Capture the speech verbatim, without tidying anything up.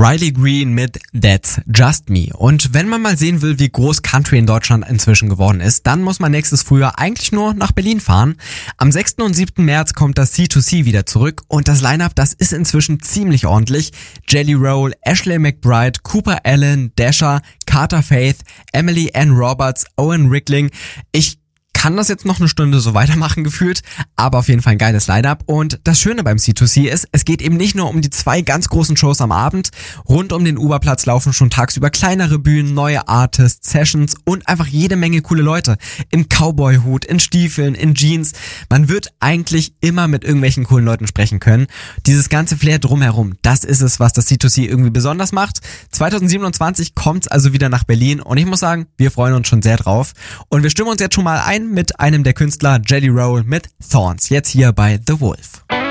Riley Green mit That's Just Me. Und wenn man mal sehen will, wie groß Country in Deutschland inzwischen geworden ist, dann muss man nächstes Frühjahr eigentlich nur nach Berlin fahren. Am sechsten und siebten März kommt das C zwei C wieder zurück und das Line-Up, das ist inzwischen ziemlich ordentlich. Jelly Roll, Ashley McBryde, Cooper Allen, Dasher, Carter Faith, Emily Ann Roberts, Owen Rickling. Ich kann das jetzt noch eine Stunde so weitermachen gefühlt, aber auf jeden Fall ein geiles Line-Up. Und das Schöne beim C zwei C ist, es geht eben nicht nur um die zwei ganz großen Shows am Abend. Rund um den Uberplatz laufen schon tagsüber kleinere Bühnen, neue Artists, Sessions und einfach jede Menge coole Leute. Im Cowboy-Hut, in Stiefeln, in Jeans. Man wird eigentlich immer mit irgendwelchen coolen Leuten sprechen können. Dieses ganze Flair drumherum, das ist es, was das C zwei C irgendwie besonders macht. zwanzig siebenundzwanzig kommt's also wieder nach Berlin und ich muss sagen, wir freuen uns schon sehr drauf. Und wir stimmen uns jetzt schon mal ein mit einem der Künstler, Jelly Roll mit Thorns, jetzt hier bei The Wolf.